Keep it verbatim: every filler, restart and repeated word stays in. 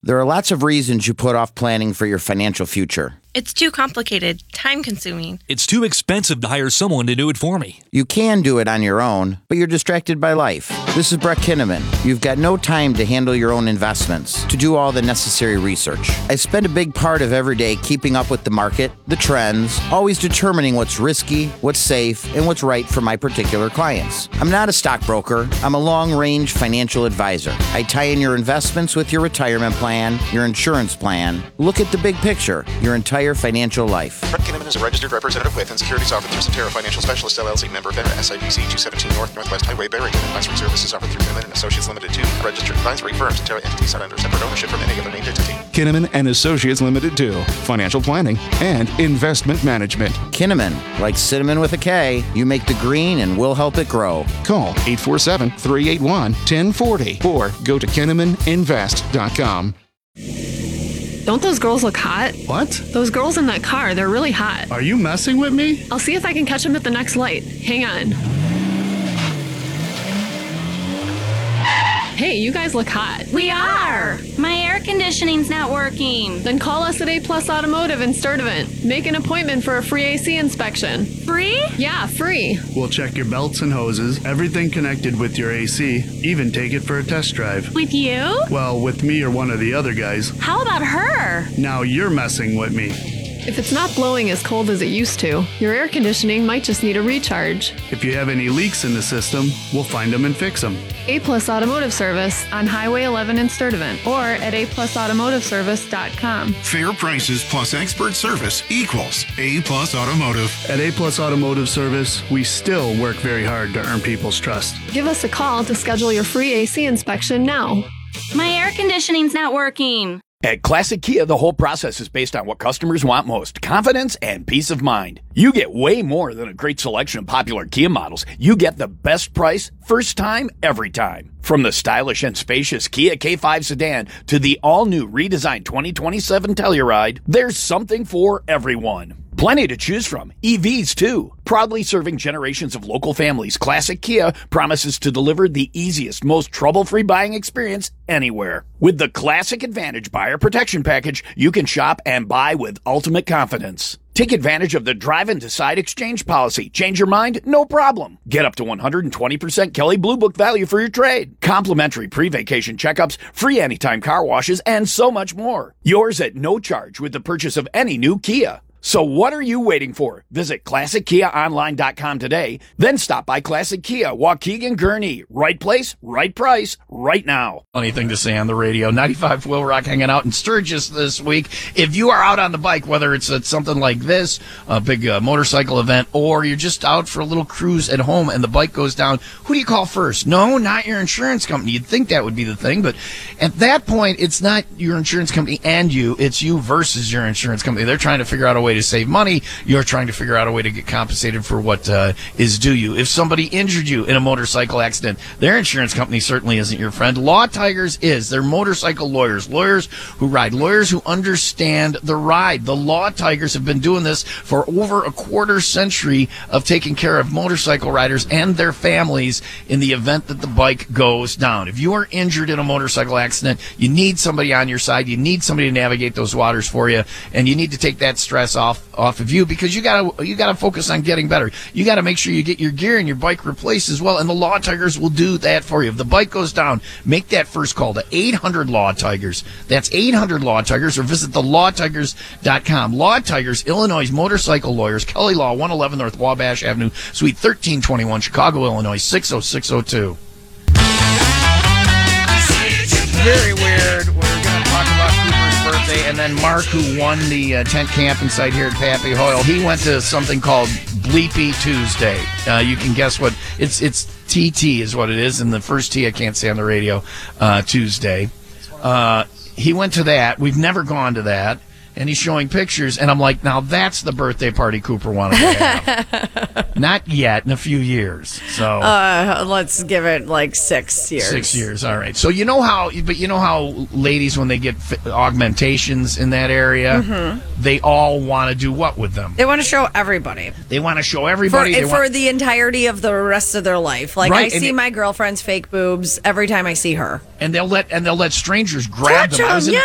There are lots of reasons you put off planning for your financial future. It's too complicated, time-consuming. It's too expensive to hire someone to do it for me. You can do it on your own, but you're distracted by life. This is Brett Kinnaman. You've got no time to handle your own investments, to do all the necessary research. I spend a big part of every day keeping up with the market, the trends, always determining what's risky, what's safe, and what's right for my particular clients. I'm not a stockbroker. I'm a long-range financial advisor. I tie in your investments with your retirement plan, your insurance plan. Look at the big picture, your entire financial life. Brett Kinnaman is a registered representative with and securities offered through Cetera Financial Specialist, L L C, member FINRA, S I B C two seventeen North Northwest Highway, Barrington. Advisory services offered through Kinnaman and Associates Limited two, a registered advisory firm. Cetera entities not under separate ownership from any other named entity. Kinnaman and Associates Limited two, financial planning and investment management. Kinnaman, like cinnamon with a K, you make the green and we'll help it grow. Call eight four seven, three eight one, one zero four zero or go to kinnaman invest dot com. Don't those girls look hot? What? Those girls in that car, they're really hot. Are you messing with me? I'll see if I can catch them at the next light. Hang on. Hey, you guys look hot. We are. My air conditioning's not working. Then call us at A Plus Automotive in Sturtevant. Make an appointment for a free A C inspection. Free? Yeah, free. We'll check your belts and hoses, everything connected with your A C, even take it for a test drive. With you? Well, with me or one of the other guys. How about her? Now you're messing with me. If it's not blowing as cold as it used to, your air conditioning might just need a recharge. If you have any leaks in the system, we'll find them and fix them. A Plus Automotive Service on Highway eleven in Sturtevant or at a plus automotive service dot com. Fair prices plus expert service equals A Plus Automotive. At A Plus Automotive Service, we still work very hard to earn people's trust. Give us a call to schedule your free A C inspection now. My air conditioning's not working. At Classic Kia, the whole process is based on what customers want most, confidence and peace of mind. You get way more than a great selection of popular Kia models. You get the best price, first time, every time. From the stylish and spacious Kia K five sedan to the all-new redesigned twenty twenty-seven Telluride, there's something for everyone. Plenty to choose from. E Vs, too. Proudly serving generations of local families, Classic Kia promises to deliver the easiest, most trouble-free buying experience anywhere. With the Classic Advantage Buyer Protection Package, you can shop and buy with ultimate confidence. Take advantage of the Drive and Decide exchange policy. Change your mind? No problem. Get up to one hundred twenty percent Kelley Blue Book value for your trade. Complimentary pre-vacation checkups, free anytime car washes, and so much more. Yours at no charge with the purchase of any new Kia. So what are you waiting for? Visit classic kia online dot com today. Then stop by Classic Kia, Waukegan, Gurnee. Right place, right price, right now. Funny thing to say on the radio. ninety-five Will Rock hanging out in Sturgis this week. If you are out on the bike, whether it's at something like this, a big uh, motorcycle event, or you're just out for a little cruise at home and the bike goes down, who do you call first? No, not your insurance company. You'd think that would be the thing, but at that point, it's not your insurance company and you. It's you versus your insurance company. They're trying to figure out a way to save money. You're trying to figure out a way to get compensated for what uh, is due you. If somebody injured you in a motorcycle accident, their insurance company certainly isn't your friend. Law Tigers is. They're motorcycle lawyers, lawyers who ride, lawyers who understand the ride. The Law Tigers have been doing this for over a quarter century of taking care of motorcycle riders and their families in the event that the bike goes down. If you are injured in a motorcycle accident, you need somebody on your side. You need somebody to navigate those waters for you, and you need to take that stress off off of you because you gotta you gotta focus on getting better. You gotta make sure you get your gear and your bike replaced as well, and the Law Tigers will do that for you. If the bike goes down, make that first call to eight hundred Law Tigers. That's eight hundred Law Tigers, or visit the law tigers dot com. Law Tigers, Illinois motorcycle lawyers, Kelly Law, one eleven North Wabash Avenue, Suite thirteen twenty-one, Chicago, Illinois, six oh six oh two. Very weird. We're going to talk about Cooper's birthday, and then Mark, who won the uh, tent camping site here at Pappy Hoyle, he went to something called Bleepy Tuesday. Uh, you can guess what it's. It's T T is what it is, and the first T I can't say on the radio. Uh, Tuesday. Uh, he went to that. We've never gone to that. And he's showing pictures, and I'm like, now that's the birthday party Cooper wanted to have. Not yet, in a few years. So uh, let's give it like six years. Six years, all right. So you know how, but you know how ladies, when they get augmentations in that area, mm-hmm. they all want to do what with them? They want to show everybody. They want to show everybody. For, they for want... the entirety of the rest of their life. Like, right. I see it... my girlfriend's fake boobs every time I see her. And they'll let and they'll let strangers grab Touch them. I was in, yeah.